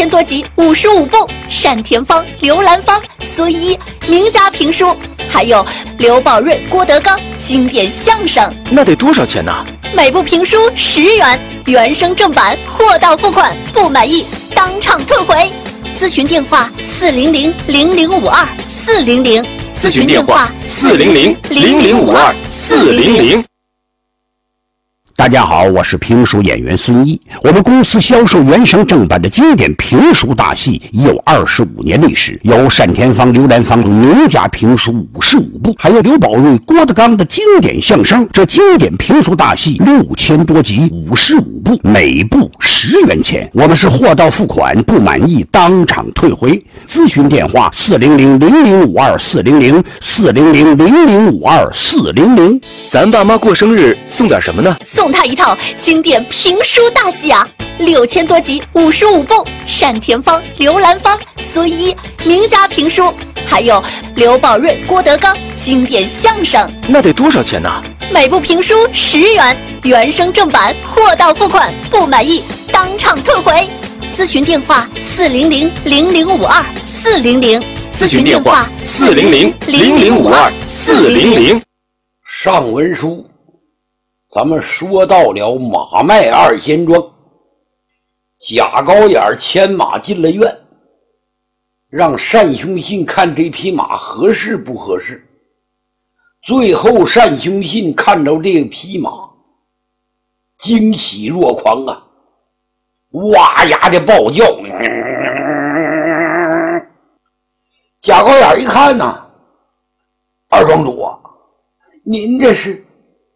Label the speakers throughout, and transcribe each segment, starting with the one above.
Speaker 1: 6000多集55部单田芳、刘兰芳、孙一名家评书，还有刘宝瑞、郭德纲经典相声。
Speaker 2: 那得多少钱呢？
Speaker 1: 每部评书10元，原声正版，货到付款，不满意当场退回。咨询电话400-0052-400，咨询电话400-0052-400。
Speaker 3: 大家好，我是评书演员孙一。我们公司销售原声正版的经典评书大戏已有25年历史，有单田芳、刘兰芳名家评书55部，还有刘宝瑞、郭德纲的经典相声。这经典评书大戏6000多集55部，每部10元钱。我们是货到付款，不满意当场退回。咨询电话400-0052-400，400-0052-400。
Speaker 2: 咱爸妈过生日送点什么呢？
Speaker 1: 送他一套经典评书大戏啊，6000多集55部单田芳、刘兰芳、孙一名家评书，还有刘宝瑞、郭德纲经典相声。
Speaker 2: 那得多少钱呢？
Speaker 1: 每部评书10元，原声正版，货到付款，不满意当场退回。咨询电话400-0052-400，咨询电话400-0052-400。
Speaker 4: 上文书咱们说到了马迈二仙庄，贾高眼牵马进了院，让单雄信看这匹马合适不合适。最后单雄信看着这匹马，惊喜若狂啊，哇呀的暴叫。贾高眼一看呢，二庄主啊，您这是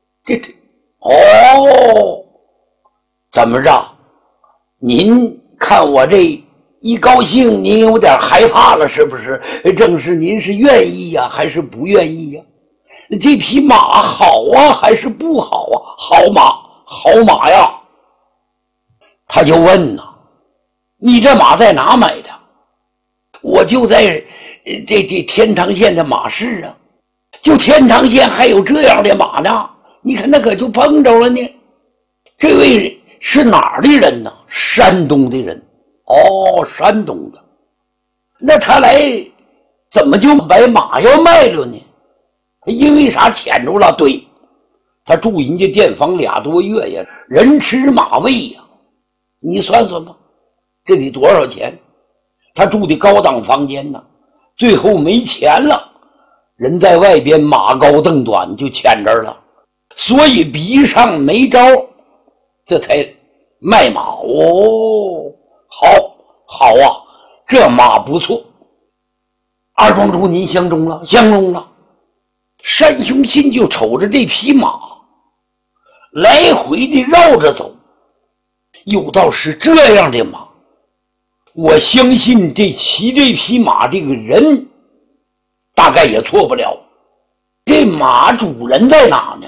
Speaker 4: 怎么着？您看我这一高兴，您有点害怕了是不是？正是您是愿意呀，还是不愿意呀？这匹马好啊，还是不好啊？好马呀！他就问呐，你这马在哪买的？我就在这天堂县的马市啊。就天堂县还有这样的马呢？你看那可就碰着了呢。这位是哪儿的人呢？山东的人。山东的。那他来怎么就把马要卖了呢？他因为啥牵住了？对，他住人家店房2多月呀，人吃马喂呀。你算算吧，这得多少钱？他住的高档房间呢，最后没钱了，人在外边马高凳短就牵这儿了，所以逼上没招，这才卖马。好啊，这马不错。二庄主您相中了？相中了。单雄信就瞅着这匹马来回的绕着走，有道是这样的马，我相信这骑这匹马这个人大概也错不了。这马主人在哪呢？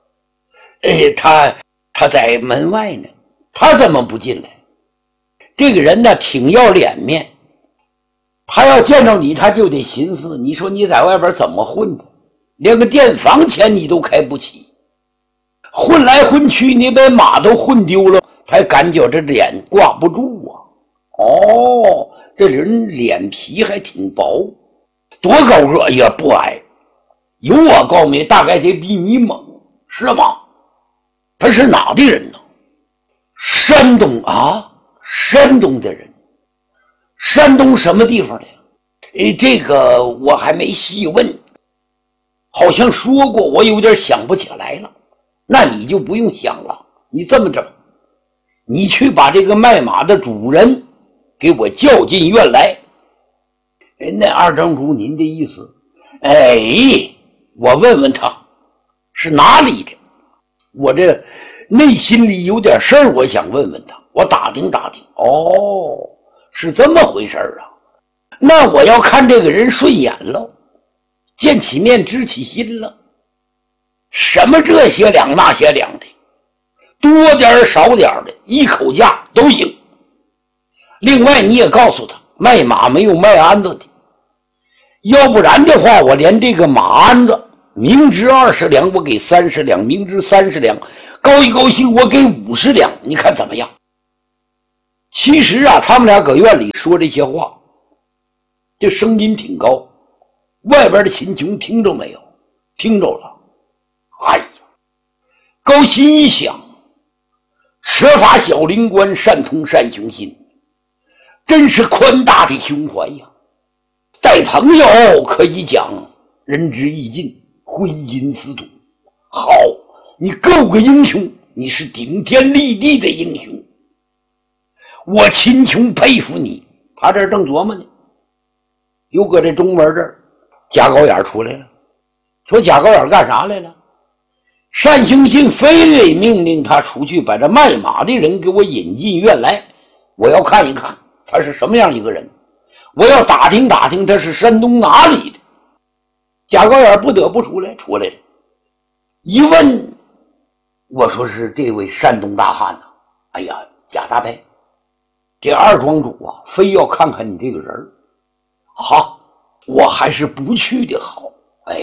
Speaker 4: 他在门外呢，他怎么不进来？这个人呢挺要脸面，他要见着你他就得寻思，你说你在外边怎么混的，连个店房钱你都开不起，混来混去你把马都混丢了，还感觉这脸挂不住啊。这人脸皮还挺薄，多高个也不矮，有我高没，大概得比你猛，是吗？他是哪的人呢？山东啊，山东的人。山东什么地方的？这个我还没细问，好像说过，我有点想不起来了。那你就不用想了，你这么着，你去把这个卖马的主人给我叫进院来。那二庄主您的意思？我问问他是哪里的，我这内心里有点事儿，我想问问他，我打听打听。是这么回事啊？那我要看这个人顺眼了，见起面知起心了，什么这些两那些两的，多点少点的，一口价都行。另外你也告诉他，卖马没有卖鞍子的，要不然的话，我连这个马鞍子明值20两我给30两，明值30两，高一高兴我给50两，你看怎么样？ 其实啊，他们俩搁院里说这些话，这声音挺高，外边的秦琼听着没有？听着了。哎呀，高心一想，设法小灵官，善通单雄信，真是宽大的胸怀呀！带朋友可以讲仁至义尽，挥金似土。好，你够个英雄，你是顶天立地的英雄，我秦琼佩服你。他这正琢磨呢，又搁这中门这儿，贾高眼出来了，说贾高眼干啥来了？单雄信非得命令他出去把这卖马的人给我引进院来，我要看一看他是什么样一个人，我要打听打听他是山东哪里的。贾高眼不得不出来了，一问，我说是这位山东大汉呐，哎呀，贾大伯，这二庄主啊，非要看看你这个人啊，我还是不去的好。哎，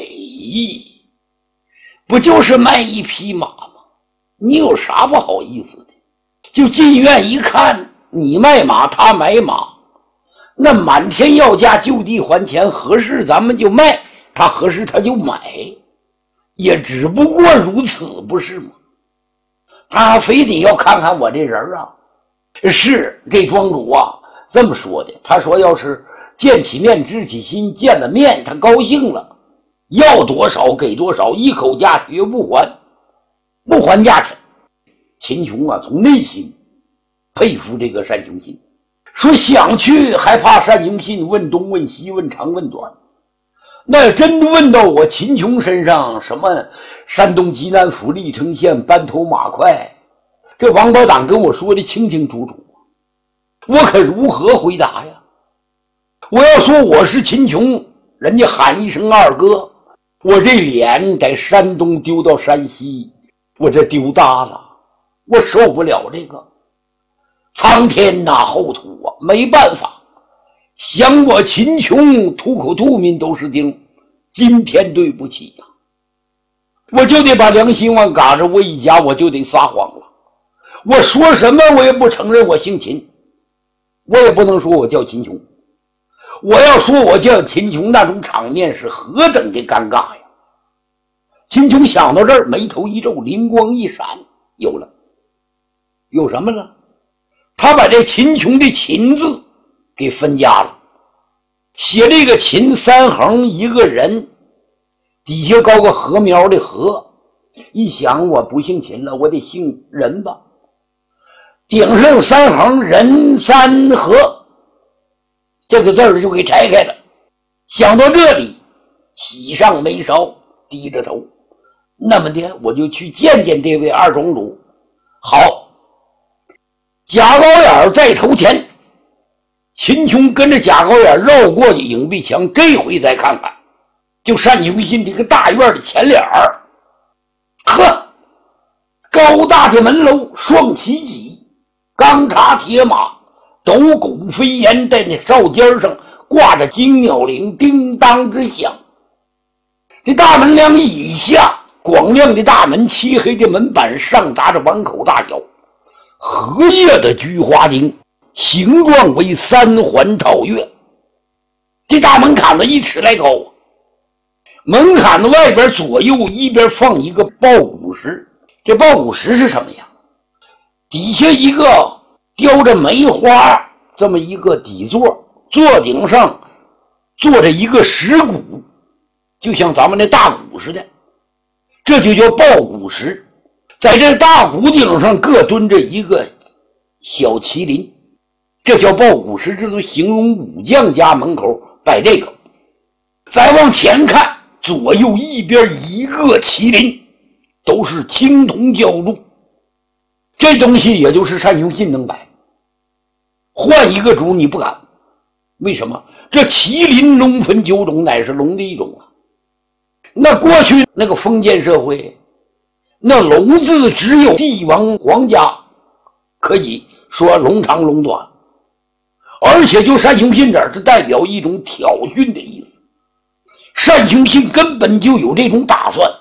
Speaker 4: 不就是卖一匹马吗？你有啥不好意思的？就进院一看，你卖马，他买马，那满天要价，就地还钱，合适咱们就卖，他合适他就买，也只不过如此，不是吗？他非得要看看我这人啊。是这庄主啊这么说的，他说要是见起面知起心，见了面他高兴了，要多少给多少，一口价绝不还，不还价钱。秦琼啊从内心佩服这个单雄信，说想去还怕单雄信问东问西，问长问短，那真问到我秦琼身上，什么山东济南府历城县班头马快，这王八党跟我说的清清楚楚，我可如何回答呀？我要说我是秦琼，人家喊一声二哥，我这脸在山东丢到山西，我这丢大了，我受不了这个。苍天呐，厚土啊，没办法，想我秦琼吐口吐民都是钉，今天对不起呀，我就得把良心往嘎着，我一家我就得撒谎了。我说什么我也不承认我姓秦，我也不能说我叫秦琼，我要说我叫秦琼，那种场面是何等的尴尬呀！秦琼想到这儿，眉头一皱，灵光一闪，有了，有什么了？他把这秦琼的秦字给分家了，写这个秦三横一个人，底下高个禾苗的禾，一想我不姓秦了，我得姓任吧，顶上三横人三禾，这个字儿就给拆开了。想到这里，喜上眉梢，低着头，那么的我就去见见这位二庄主。好，贾高眼在头前，秦琼跟着贾高眼绕过去影壁墙，这回再看看，就单雄信这个大院的前脸儿，呵，高大的门楼，双旗戟，钢叉铁马，斗拱飞檐，在那哨尖上挂着金鸟铃，叮当之响。这大门梁以下，广亮的大门，漆黑的门板上扎着碗口大小荷叶的菊花钉，形状为三环套月。这大门槛子1尺来高，门槛子外边左右一边放一个抱鼓石。这抱鼓石是什么呀？底下一个雕着梅花这么一个底座，座顶上坐着一个石鼓，就像咱们那大鼓似的，这就叫抱鼓石。在这大鼓顶上各蹲着一个小麒麟，这叫抱鼓石，这都形容武将家门口摆这个。再往前看，左右一边一个麒麟，都是青铜浇铸，这东西也就是单雄信能摆，换一个主你不敢。为什么？这麒麟龙分9种，乃是龙的一种啊。那过去那个封建社会，那龙字只有帝王皇家可以说龙长龙短，而且就单雄信这儿，这代表一种挑衅的意思。单雄信根本就有这种打算，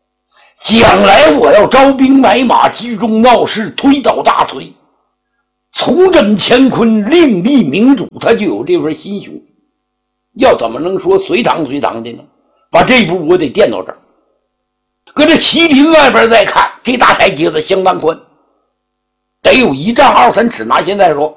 Speaker 4: 将来我要招兵买马，聚众闹事，推倒大隋， 重振乾坤，另立明主，他就有这份心胸。要怎么能说随堂随堂的呢？把这一步我得垫到这儿。搁这麒麟外边再看，这大台阶子相当宽，得有1丈2-3尺，拿现在说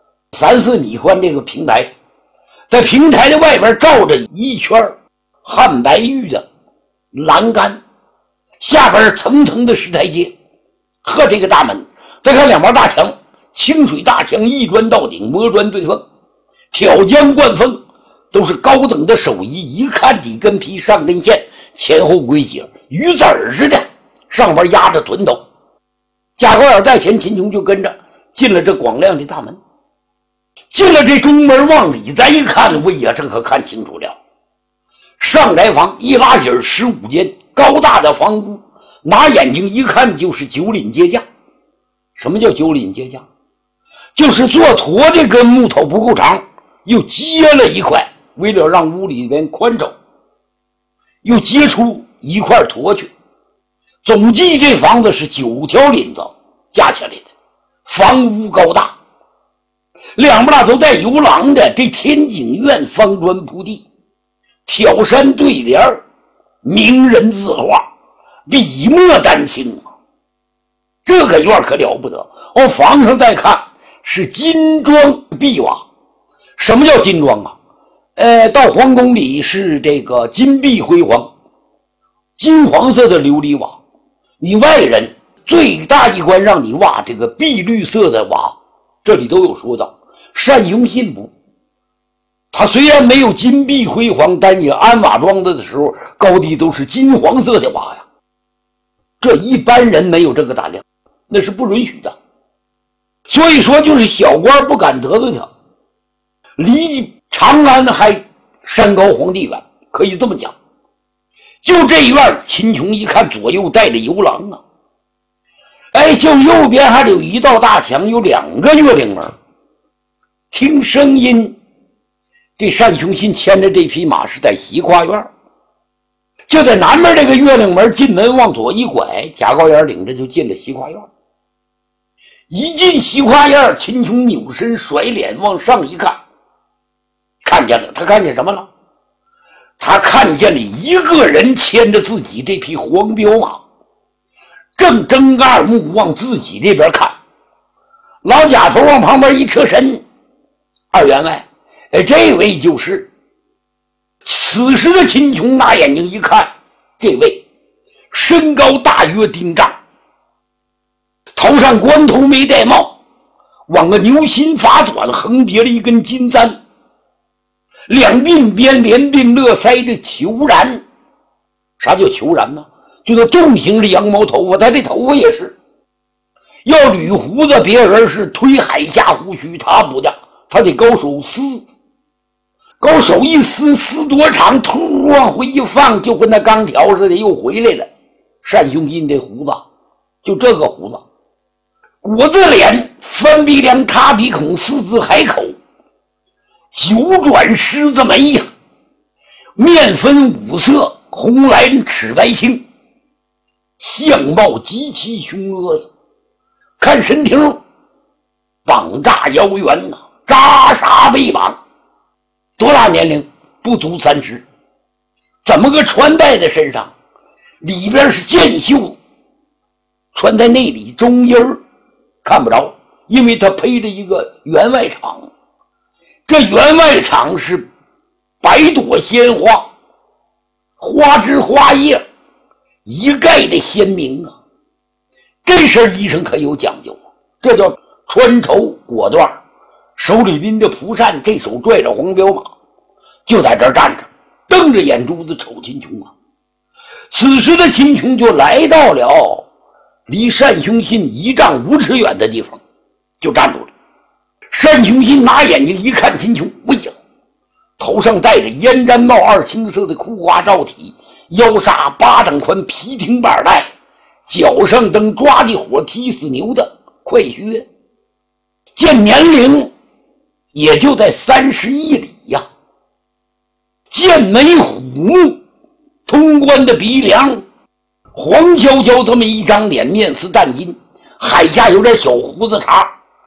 Speaker 4: 3-4米宽。这个平台，在平台的外边罩着一圈汉白玉的栏杆，下边层层的石台阶和这个大门。再看2面大墙，清水大墙，一砖到顶，磨砖对缝，挑浆灌风，都是高等的手艺，一看底跟皮，上根线，前后归结，鱼子儿似的，上边压着臀头。贾高远在前，秦琼就跟着进了这广亮的大门。进了这中门，往里再一看，喂呀，这可看清楚了。上宅房一拉起15间高大的房屋，拿眼睛一看就是9垄阶架。什么叫9垄阶架？就是做坨这根木头不够长，又接了一块，为了让屋里边宽敞，又接出一块坨去。总计这房子是9条垄子架起来的，房屋高大，两边都带游廊的。这天井院方砖铺地，挑山对联，名人字画，笔墨丹青啊。这个院可了不得哦！房上再看是金装碧瓦。什么叫金装啊？到皇宫里是这个金碧辉煌，金黄色的琉璃瓦。你外人最大一关让你挖这个碧绿色的瓦，这里都有说道。单雄信不，他虽然没有金碧辉煌，但也安瓦庄子的时候高低都是金黄色的瓦呀。这一般人没有这个胆量，那是不允许的。所以说就是小官不敢得罪他，离长安还山高皇帝远，可以这么讲。就这一院，秦琼一看左右带着游廊啊，就右边还有一道大墙，有2个月令门。听声音，这单雄信牵着这匹马是在西跨院。就在南边这个月令门，进门往左一拐，贾高远领着就进了西跨院。一进西跨院，秦琼扭身甩脸往上一看，看见了。他看见什么了？他看见了一个人牵着自己这匹黄骠马，正睁二目往自己这边看。老贾头往旁边一侧身，二员外，这位就是。此时的秦琼拿眼睛一看，这位身高大约丁丈，头上光头没戴帽，往个牛心发短，横别了一根金簪，两鬓边连鬓络腮的虬髯。啥叫虬髯呢？就那重型的羊毛头发，他这头发也是要捋胡子，别人是推海下胡须，他不的，他得高手撕，高手一撕，撕多长，突往回一放，就跟那钢条似的又回来了。单雄信这胡子就这个胡子，国字脸，翻鼻梁，塌鼻孔，四字海口，九转狮子眉呀，面分5色，红蓝赤白青，相貌极其凶恶呀。看身体膀炸腰圆呐，扎沙背膀，多大年龄？不足30。怎么个穿戴在身上？里边是箭袖，穿在内里中阴看不着，因为他披着一个员外氅。这员外氅是百朵鲜花，花枝花叶一概的鲜明啊。这身衣裳可有讲究啊，这叫穿绸裹缎，手里拎着蒲扇，这手拽着黄骠马，就在这儿站着，瞪着眼珠子瞅秦琼啊。此时的秦琼就来到了离单雄信1丈5尺远的地方，就站住了。单雄信拿眼睛一看秦琼，喂呀，头上戴着烟毡帽，2青色的裤花罩体，腰纱8掌宽皮挺板带，脚上蹬抓地火踢死牛的快靴，见年龄也就在31里呀。剑眉虎目，通关的鼻梁，黄焦焦这么一张脸，面似淡金，海下有点小胡子茬，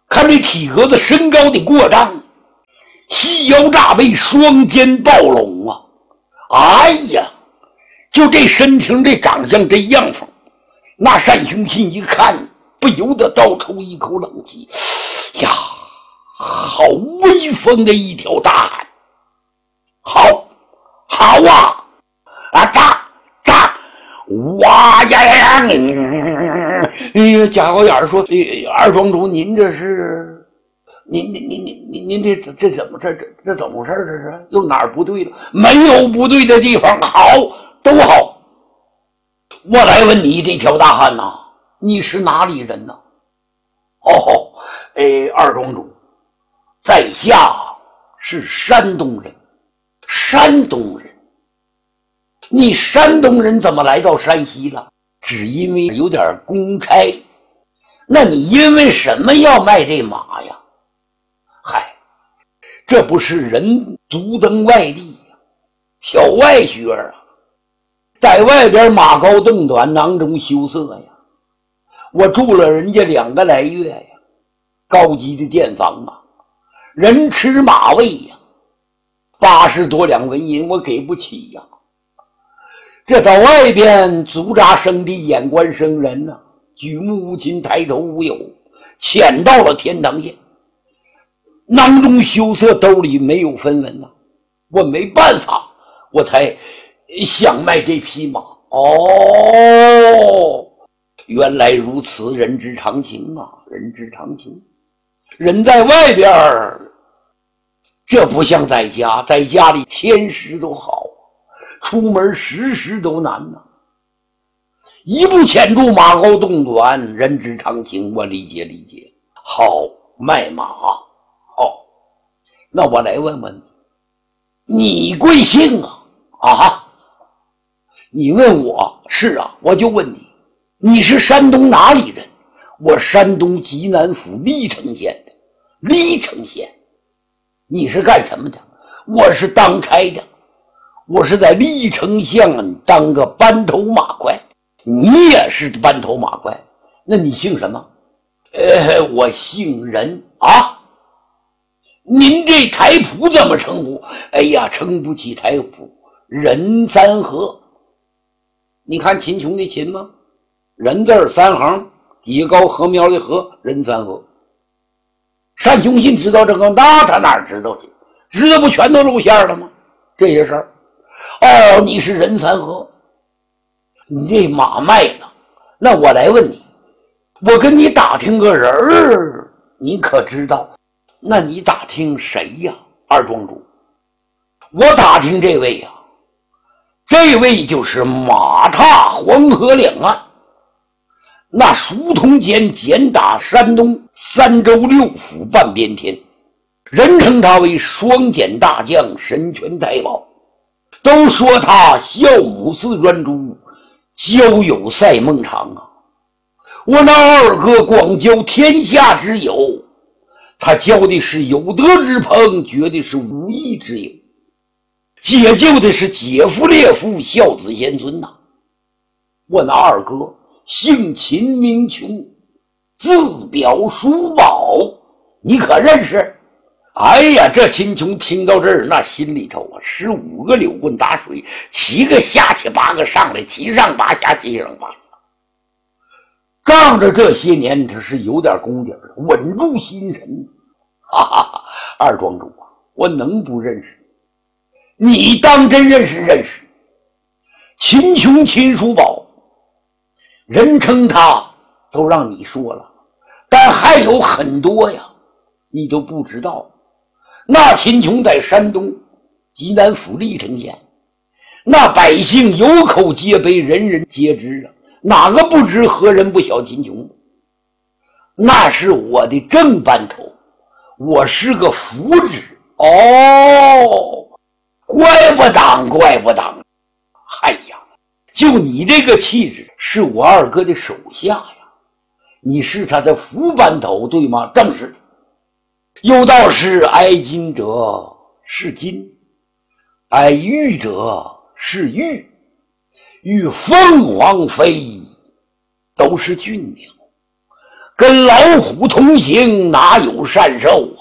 Speaker 4: 看这体格子身高的过丈，细腰炸背，双肩抱拢啊！哎呀，就这身形这长相这样风，那单雄信一看不由得倒抽一口冷气呀，好威风的一条大汉，好啊，炸哇呀！贾高眼说：“二庄主，您这是，您这怎么这怎么回事？这是又哪儿不对了？没有不对的地方，好，都好。我来问你，这条大汉呐，你是哪里人呢？哦，二庄主，在下是山东人。山东人，你山东人怎么来到山西了？只因为有点公差。那你因为什么要卖这马呀？嗨，这不是人足登外地呀，挑外靴啊，在外边马高凳短，囊中羞涩呀。我住了人家2个来月呀，高级的店房啊，人吃马喂呀，80多两纹银我给不起呀。这到外边足扎生地，眼观生人呐，举目无亲，抬头无有，潜到了天堂县，囊中羞涩，兜里没有分文呐。我没办法，我才想卖这匹马。哦，原来如此，人之常情啊，人之常情。人在外边这不像在家，在家里千时都好，出门10时都难呐。一步潜入，马高洞短，人之常情，我理解。好，卖马。好，那我来问问你贵姓啊？啊，你问我，是啊，我就问你，你是山东哪里人？我山东济南府历城县的。历城县，你是干什么的？我是当差的，我是在历城县当个班头马快。你也是班头马快，那你姓什么？我姓任啊。您这台谱怎么称呼？哎呀，称不起台谱，任三河。你看秦琼的秦吗？人字3行，底下高禾苗的禾，任三河。单雄信知道这个，那他哪知道去？知道不全都露馅了吗？这些事儿。哦，你是任三河。你这马卖了，那我来问你，我跟你打听个人儿，你可知道？那你打听谁呀？二庄主，我打听这位呀，这位就是马踏黄河两岸，那熟通简打山东3州6府半边天，人称他为双锏大将，神拳太保，都说他孝母似专诸，交友赛孟尝啊！我那二哥广交天下之友，他交的是有德之朋，绝的是无义之友，解救的是姐夫列夫，孝子贤孙呐！我那二哥姓秦名琼，字表叔宝，你可认识？哎呀，这秦琼听到这儿，那心里头啊，15个柳棍打水，7个下去，8个上来，7上8下，7上8下。仗着这些年他是有点功底的，稳住心神。哈哈，二庄主啊，我能不认识你？当真认识。秦琼秦叔宝，人称他都让你说了，但还有很多呀，你都不知道。那秦琼在山东济南府历城县，那百姓有口皆碑，人人皆知啊，哪个不知，何人不晓秦琼？那是我的正班头，我是个副职。哦，怪不当。哎呀，就你这个气质，是我二哥的手下呀，你是他的副班头，对吗？正是。有道是，爱金者是金，爱玉者是玉，与凤凰飞都是俊鸟， 跟老虎同行，哪有善兽啊？